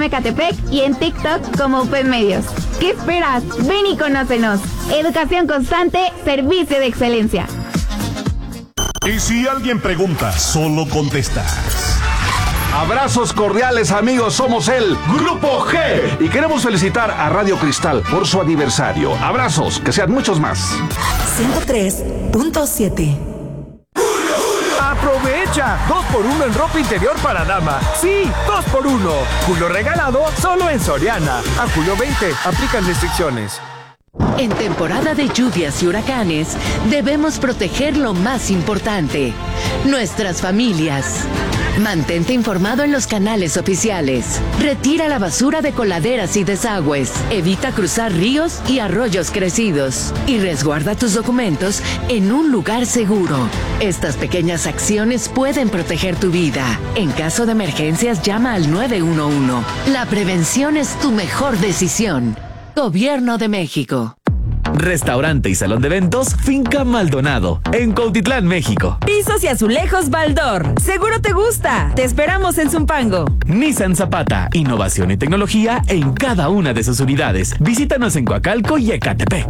Ecatepec y en TikTok como UP Medios. ¿Qué esperas? Ven y conócenos. Educación constante, servicio de excelencia. Y si alguien pregunta, solo contestas. Abrazos cordiales, amigos, somos el Grupo G y queremos felicitar a Radio Cristal por su aniversario. Abrazos, que sean muchos más. 103.7. ¡Aprovecha! 2x1 en ropa interior para dama. Sí, 2x1. Julio regalado solo en Soriana. A julio 20, aplican restricciones. En temporada de lluvias y huracanes, debemos proteger lo más importante, nuestras familias. Mantente informado en los canales oficiales. Retira la basura de coladeras y desagües. Evita cruzar ríos y arroyos crecidos. Y resguarda tus documentos en un lugar seguro. Estas pequeñas acciones pueden proteger tu vida. En caso de emergencias, llama al 911. La prevención es tu mejor decisión. Gobierno de México. Restaurante y salón de eventos Finca Maldonado, en Cuautitlán, México. Pisos y azulejos Baldor. Seguro te gusta. Te esperamos en Zumpango. Nissan Zapata, innovación y tecnología en cada una de sus unidades. Visítanos en Coacalco y Ecatepec.